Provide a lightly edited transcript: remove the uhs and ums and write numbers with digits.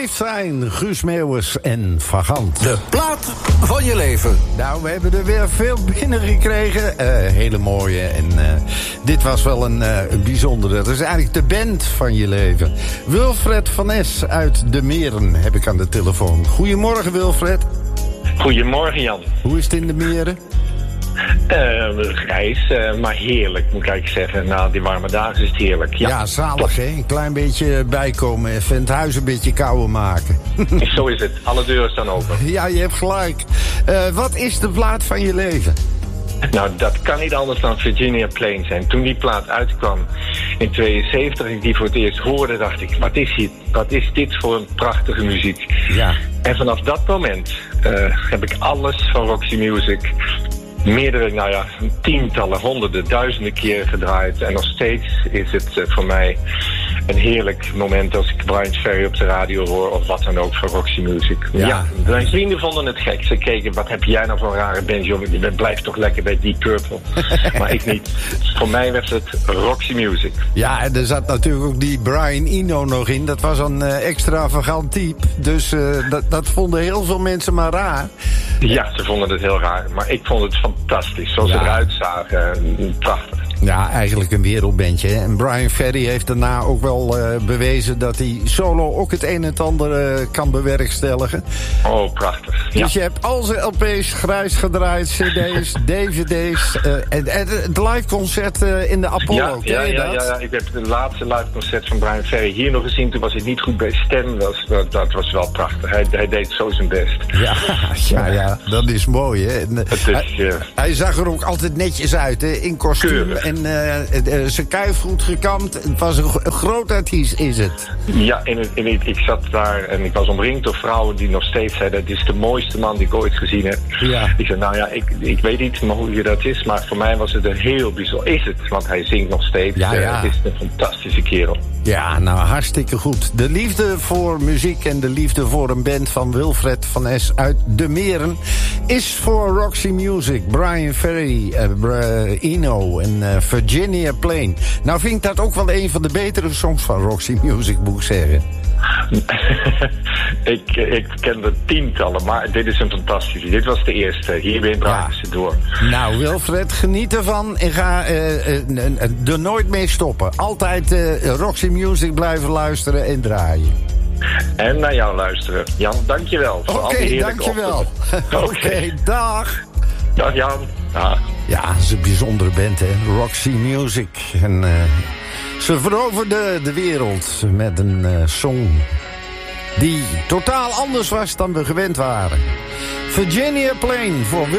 leeft zijn, Guus Meeuwis en Vagant. De plaat van je leven. Nou, we hebben er weer veel binnengekregen. Hele mooie. En dit was wel een bijzondere. Dat is eigenlijk de band van je leven. Wilfred van Es uit De Meren heb ik aan de telefoon. Goedemorgen, Wilfred. Goedemorgen, Jan. Hoe is het in De Meren? Grijs, maar heerlijk, moet ik eigenlijk zeggen. Na die warme dagen is het heerlijk. Ja, zalig, hè? Een klein beetje bijkomen. Even het huis een beetje kouder maken. Zo is het. Alle deuren staan open. Ja, je hebt gelijk. Wat is de plaat van je leven? Nou, dat kan niet anders dan Virginia Plain zijn. Toen die plaat uitkwam in 72 en ik die voor het eerst hoorde, dacht ik, wat is dit voor een prachtige muziek. Ja. En vanaf dat moment heb ik alles van Roxy Music meerdere, tientallen, honderden, duizenden keren gedraaid. En nog steeds is het voor mij een heerlijk moment als ik Brian Ferry op de radio hoor of wat dan ook van Roxy Music. Ja, mijn vrienden vonden het gek. Ze keken, wat heb jij nou voor een rare band, jongen? Je blijft toch lekker bij Deep Purple. Maar ik niet. Voor mij was het Roxy Music. Ja, en er zat natuurlijk ook die Brian Eno nog in. Dat was een extravagant type. Dus dat vonden heel veel mensen maar raar. Ja, ze vonden het heel raar. Maar ik vond het fantastisch. Zoals ze eruit zagen. Prachtig. Ja, eigenlijk een wereldbandje. En Brian Ferry heeft daarna ook wel bewezen dat hij solo ook het een en het ander kan bewerkstelligen. Oh, prachtig. Dus je hebt al zijn LP's grijs gedraaid, CD's, DVD's. En het liveconcert in de Apollo. Ja, ik heb het laatste liveconcert van Brian Ferry hier nog gezien. Toen was ik niet goed bij stem. Dat was wel prachtig. Hij deed zo zijn best. Ja, dat is mooi, hè. En, hij zag er ook altijd netjes uit, hè, in kostuum. Keurig. En zijn kuif goed gekamd. Het was een groot artiest, is het. Ja, ik zat daar en ik was omringd door vrouwen die nog steeds zeiden, dit is de mooiste man die ik ooit gezien heb. Ja. Ik zei, ik weet niet hoe dat is, maar voor mij was het een heel bijzonder. Is het, want hij zingt nog steeds. Het is een fantastische kerel. Ja, nou, hartstikke goed. De liefde voor muziek en de liefde voor een band van Wilfred van Es uit De Meren is voor Roxy Music, Brian Ferry, Eno en Virginia Plain. Nou vind ik dat ook wel een van de betere songs van Roxy Music, moet ik zeggen. Ik ken er tientallen, maar dit is een fantastische. Dit was de eerste. Hierbij braken ze door. Nou, Wilfred, geniet ervan en ga er nooit mee stoppen. Altijd Roxy Music blijven luisteren en draaien. En naar jou luisteren. Jan, dankjewel. Oké, dankjewel. Oké, dag. Dag Jan. Dag. Ja, dat is een bijzondere band, hè. Roxy Music. En ze veroverden de wereld met een song die totaal anders was dan we gewend waren. Virginia Plain voor